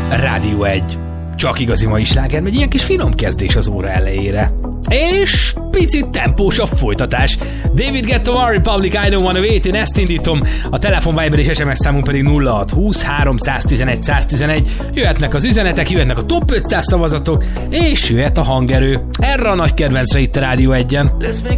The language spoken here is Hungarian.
Rádió 1. Csak igazi mai sláger, megy ilyen kis finom kezdés az óra elejére. És picit tempósabb folytatás. David Guetta, One Republic, I Don't Wanna Wait, én ezt indítom, a telefon, Viber és SMS számunk pedig 0620 311 111. Jöhetnek az üzenetek, jöhetnek a top 500 szavazatok, és jöhet a hangerő. Erre a nagy kedvencre itt a Rádió 1-en.